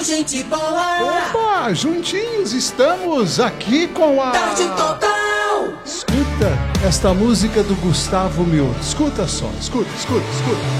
gente boa. Opa, juntinhos estamos aqui com a Tarde Total. Escuta esta música do Gustavo Mioto. Escuta só, escuta.